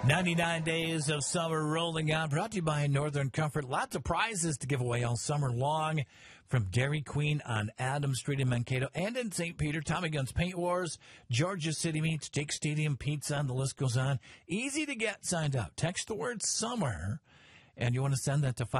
99 days of summer rolling on, brought to you by Northern Comfort. Lots of prizes to give away all summer long from Dairy Queen on Adams Street in Mankato and in St. Peter. Tommy Gunn's Paint Wars, Georgia City Meats, Jake Stadium Pizza, and the list goes on. Easy to get signed up. Text the word summer, and you want to send that to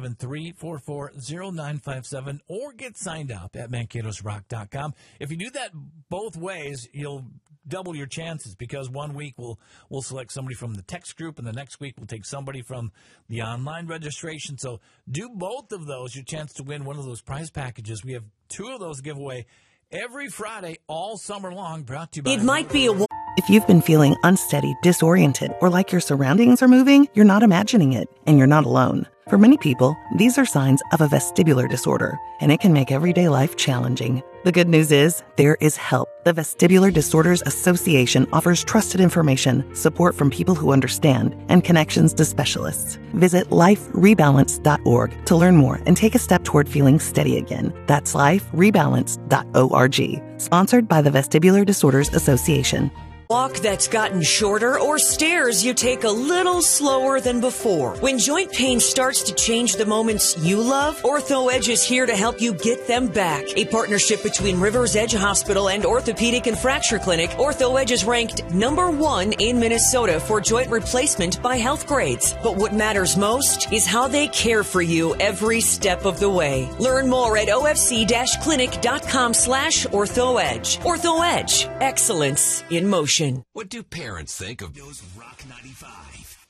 507-344-0957 or get signed up at mankatosrock.com. If you do that both ways, you'll double your chances, because one week we'll select somebody from the text group, and the next week we'll take somebody from the online registration. So do both of those, your chance to win one of those prize packages. We have two of those to give away every Friday all summer long, brought to you by... It might be a... If you've been feeling unsteady, disoriented, or like your surroundings are moving, you're not imagining it, and you're not alone. For many people, these are signs of a vestibular disorder, and it can make everyday life challenging. The good news is, there is help. The Vestibular Disorders Association offers trusted information, support from people who understand, and connections to specialists. Visit liferebalance.org to learn more and take a step toward feeling steady again. That's liferebalance.org. Sponsored by the Vestibular Disorders Association. Walk that's gotten shorter, or stairs you take a little slower than before. When joint pain starts to change the moments you love, OrthoEdge is here to help you get them back. A partnership between Rivers Edge Hospital and Orthopedic and Fracture Clinic, OrthoEdge is ranked #1 in Minnesota for joint replacement by Health Grades. But what matters most is how they care for you every step of the way. Learn more at ofc-clinic.com/OrthoEdge. OrthoEdge, excellence in motion. What do parents think of News Rock 95?